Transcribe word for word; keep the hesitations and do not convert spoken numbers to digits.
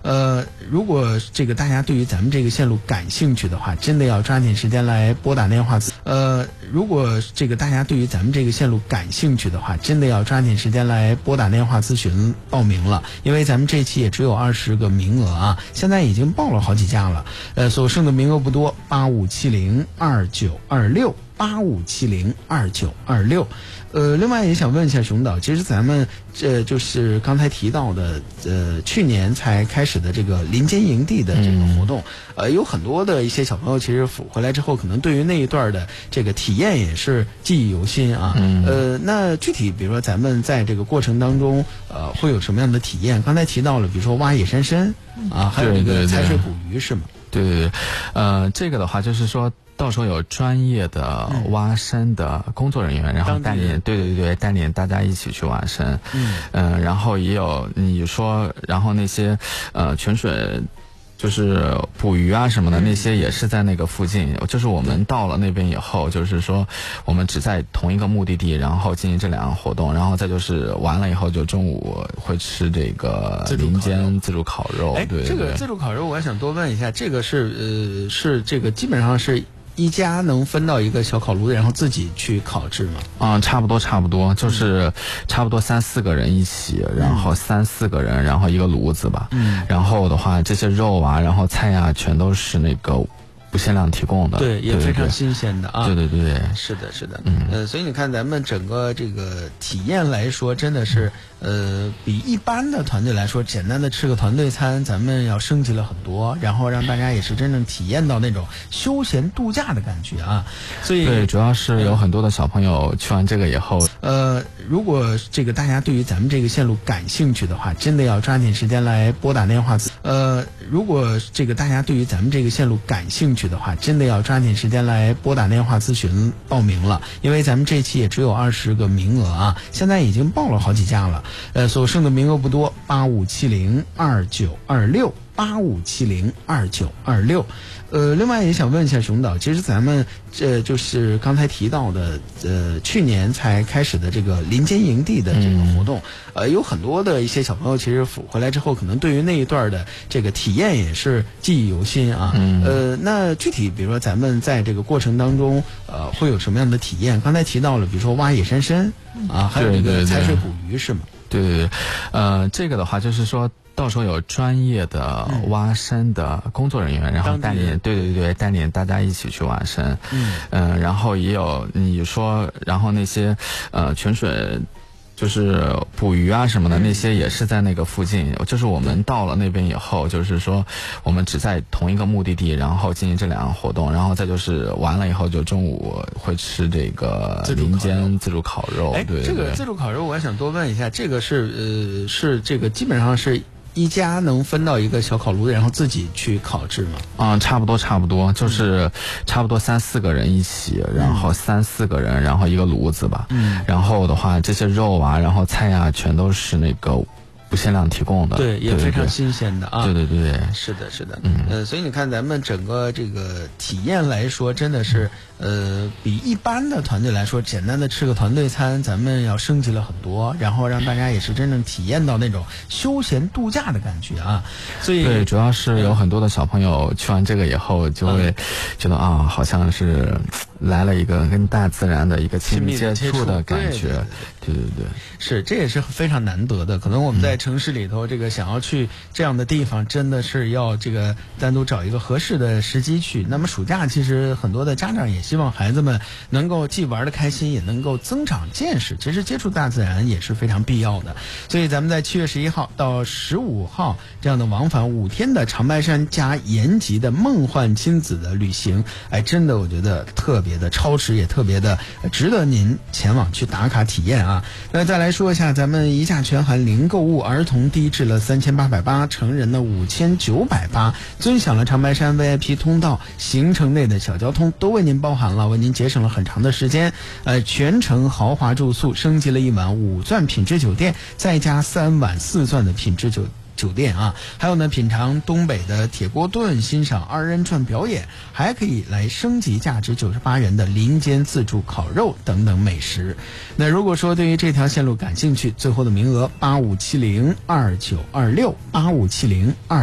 呃，如果这个大家对于咱们这个线路感兴趣的话，真的要抓紧时间来拨打电话。呃，如果这个大家对于咱们这个线路感兴趣的话，真的要抓紧时间来拨打电话咨询报名了，因为咱们这期也只有二十个名额啊，现在已经报了好几家了，呃，所剩的名额不多，八五七零二九二六。八五七零二九二六，呃，另外也想问一下熊导，其实咱们这、呃、就是刚才提到的，呃，去年才开始的这个林间营地的这个活动，嗯、呃，有很多的一些小朋友其实回来之后，可能对于那一段的这个体验也是记忆犹新啊。嗯、呃，那具体比如说咱们在这个过程当中，呃，会有什么样的体验？刚才提到了，比如说挖野山参啊，还有这个采水捕鱼是吗？ 对对对，呃，这个的话就是说。到时候有专业的挖参的工作人员，嗯、然后带领，对对对，带领大家一起去挖参。嗯，呃，然后也有你说，然后那些呃泉水。就是捕鱼啊什么的，那些也是在那个附近。就是我们到了那边以后，就是说我们只在同一个目的地，然后进行这两个活动，然后再就是完了以后，就中午会吃这个林间自助烤肉。 哎， 对， 这个自助烤肉，我想多问一下，这个是呃是这个基本上是。一家能分到一个小烤炉，然后自己去烤制吗？ 嗯，差不多差不多，就是差不多三四个人一起，然后三四个人，然后一个炉子吧。嗯，然后的话，这些肉啊，然后菜啊，全都是那个。不限量提供的， 对，也非常新鲜的啊！ 对对对， 是的，是的，嗯，呃，所以你看，咱们整个这个体验来说，真的是，呃，比一般的团队来说，简单的吃个团队餐，咱们要升级了很多，然后让大家也是真正体验到那种休闲度假的感觉啊！所以， 对，主要是有很多的小朋友去完这个以后， 呃，如果这个大家对于咱们这个线路感兴趣的话，真的要抓紧时间来拨打电话。呃，如果这个大家对于咱们这个线路感兴趣的话，真的要抓紧时间来拨打电话咨询报名了，因为咱们这期也只有二十个名额啊，现在已经报了好几家了，呃，所剩的名额不多，八五七零二九二六。八五七零二九二六，呃，另外也想问一下熊导，其实咱们这、呃、就是刚才提到的，呃，去年才开始的这个林间营地的这个活动，嗯、呃，有很多的一些小朋友其实回来之后，可能对于那一段的这个体验也是记忆犹新啊。嗯、呃，那具体比如说咱们在这个过程当中，呃，会有什么样的体验？刚才提到了，比如说挖野山参啊，还有这个采水捕鱼是吗？ 对对对，呃，这个的话就是说。到时候有专业的挖参的工作人员，嗯、然后带领，对对对，带领大家一起去挖参。嗯，呃，然后也有你说，然后那些呃泉水。就是捕鱼啊什么的，那些也是在那个附近。就是我们到了那边以后，就是说我们只在同一个目的地，然后进行这两个活动，然后再就是完了以后，就中午会吃这个林间自助烤肉。 哎， 对， 这个自助烤肉，我想多问一下，这个是呃是这个基本上是。一家能分到一个小烤炉，然后自己去烤制吗？ 嗯，差不多差不多，就是差不多三四个人一起，然后三四个人，然后一个炉子吧。嗯，然后的话，这些肉啊，然后菜啊，全都是那个。不限量提供的， 对，也非常新鲜的啊！ 对对对， 是的，是的，嗯，呃，所以你看，咱们整个这个体验来说，真的是，呃，比一般的团队来说，简单的吃个团队餐，咱们要升级了很多，然后让大家也是真正体验到那种休闲度假的感觉啊！所以， 对，主要是有很多的小朋友去完这个以后，就会觉得啊、嗯，好像是来了一个跟大自然的一个亲密接触的感觉，对对 对, 对, 对， 是，这也是非常难得的，可能我们在。城市里头，这个想要去这样的地方，真的是要这个单独找一个合适的时机去。那么暑假其实很多的家长也希望孩子们能够既玩得开心，也能够增长见识。其实接触大自然也是非常必要的。所以咱们在七月十一号到十五号这样的往返五天的长白山加延吉的梦幻亲子的旅行，哎，真的我觉得特别的超值，也特别的值得您前往去打卡体验啊。那再来说一下，咱们一价全含零购物。儿童低至了三千八百八，成人的五千九百八，尊享了长白山 V I P 通道，行程内的小交通都为您包含了，为您节省了很长的时间。呃，全程豪华住宿，升级了一晚五钻品质酒店，再加三晚四钻的品质酒。酒店啊，还有呢，品尝东北的铁锅炖，欣赏二人转表演，还可以来升级价值九十八元的林间自助烤肉等等美食。那如果说对于这条线路感兴趣，最后的名额八五七零二九二六八五七零二。